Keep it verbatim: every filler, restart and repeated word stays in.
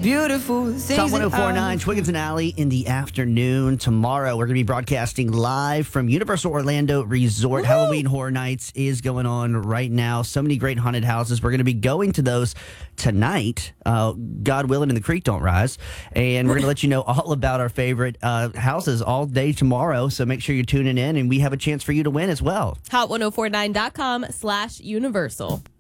beautiful things. Top that ten forty-nine, I- Twiggins and Alley in the afternoon. Tomorrow, we're going to be broadcasting live from Universal Orlando Resort. Woo! Halloween Horror Nights is going on right now. So many great haunted houses. We're going to be going to those tonight, uh, God willing, and the creek don't rise. And we're going to let you know all about our favorite uh, houses all day tomorrow. So make sure you're tuning in, and we have a chance for you to win as well. hot ten forty-nine dot com slash universal.